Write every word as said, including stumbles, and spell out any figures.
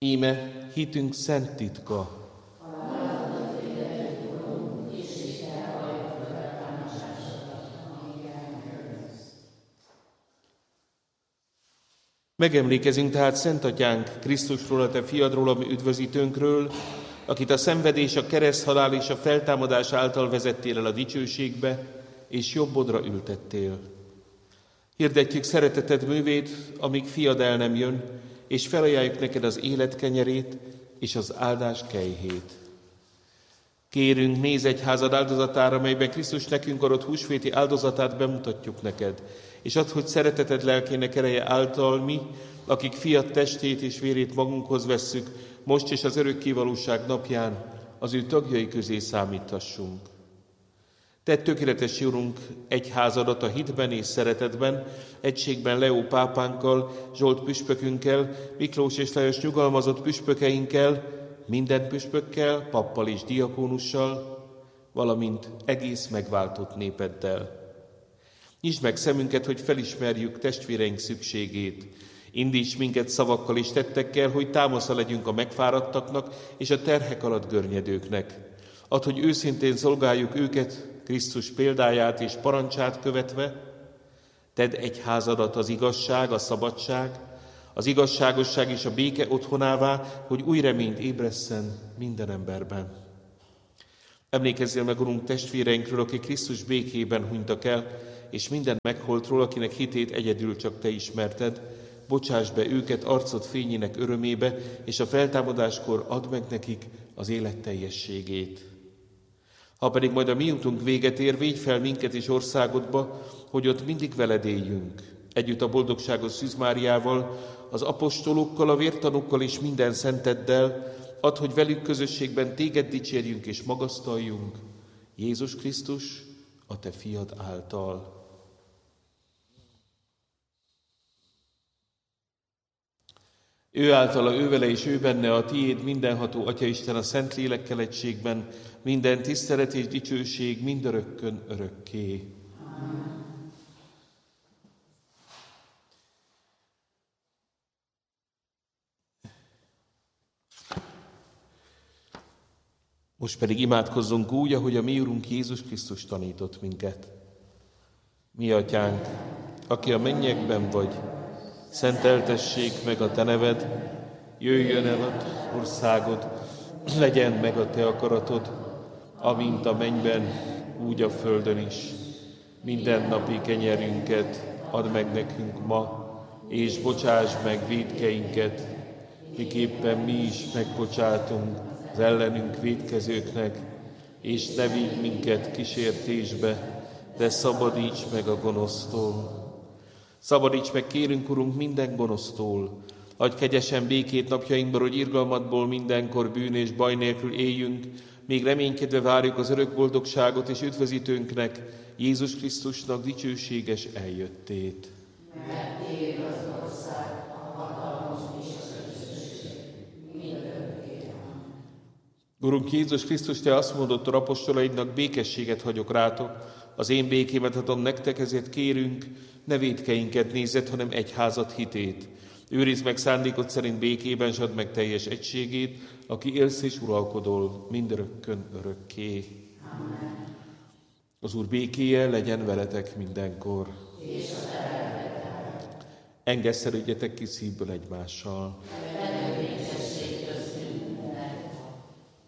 Íme hitünk szent titka. Megemlékezünk tehát Szent Atyánk Krisztusról, a Te fiadról, a mi üdvözítőnkről, akit a szenvedés, a kereszthalál és a feltámadás által vezettél el a dicsőségbe, és jobbodra ültettél. Hirdetjük szereteted művét, amíg fiad el nem jön, és felajánljuk neked az élet kenyerét és az áldás kejhét. Kérünk, nézz egyházad áldozatára, melyben Krisztus nekünk adott húsvéti áldozatát bemutatjuk neked, és add, hogy szereteted lelkének ereje által mi, akik fiat testét és vérét magunkhoz vesszük, most és az örökkévalóság napján az ő tagjai közé számíthassunk. Tedd tökéletes Urunk egyházadat a hitben és szeretetben, egységben Leó pápánkkal, Zsolt püspökünkkel, Miklós és Lajos nyugalmazott püspökeinkkel, minden püspökkel, pappal és diakónussal, valamint egész megváltott népeddel. Nyisd meg szemünket, hogy felismerjük testvéreink szükségét. Indíts minket szavakkal és tettekkel, hogy támasza legyünk a megfáradtaknak és a terhek alatt görnyedőknek. Add, hogy őszintén szolgáljuk őket, Krisztus példáját és parancsát követve. Tedd egyházadat az igazság, a szabadság, az igazságosság és a béke otthonává, hogy új reményt ébresszen minden emberben. Emlékezzél meg, Urunk, testvéreinkről, akik Krisztus békében hunytak el, és minden megholtról, akinek hitét egyedül csak Te ismerted. Bocsáss be őket arcod fényének örömébe, és a feltámadáskor add meg nekik az élet teljességét. Ha pedig majd a mi utunk véget ér, védj fel minket és országodba, hogy ott mindig veled éljünk. Együtt a boldogságos Szűz Máriával, az apostolokkal, a vértanúkkal és minden szenteddel, add, hogy velük közösségben téged dicsérjünk és magasztaljunk, Jézus Krisztus, a Te fiad által. Ő általa, ő vele és ő benne a tiéd mindenható Atyaisten a Szent Lélekkel egységben, minden tisztelet és dicsőség mindörökkön örökké. Amen. Most pedig imádkozzunk úgy, ahogy a mi Urunk Jézus Krisztus tanított minket. Mi Atyánk, aki a mennyekben vagy, szenteltessék meg a Te neved, jöjjön el a Te országod, legyen meg a Te akaratod, amint a mennyben, úgy a földön is. Minden napi kenyerünket add meg nekünk ma, és bocsáss meg vétkeinket, miképpen mi is megbocsátunk az ellenünk vétkezőknek, és ne vigy minket kísértésbe, de szabadíts meg a gonosztól. Szabadíts meg, kérünk, Urunk, minden gonosztól. Adj kegyesen békét napjainkban, hogy irgalmadból mindenkor bűn és baj nélkül éljünk, még reménykedve várjuk az örök boldogságot és üdvözítőnknek, Jézus Krisztusnak dicsőséges eljöttét. Mert Téd az ország, a hatalom és az örökség, mindörökké. Urunk Jézus Krisztus, Te azt mondod a apostolaidnak, békességet hagyok rátok, az én békémet adom nektek, ezért kérünk, ne vétkeinket nézzed, hanem egyházad hitét. Őrizd meg szándékod szerint békében, s add meg teljes egységét, aki élsz és uralkodol mindörökkön örökké. Amen. Az Úr békéje legyen veletek mindenkor. És a te Engesszelődjetek ki szívből egymással. veled.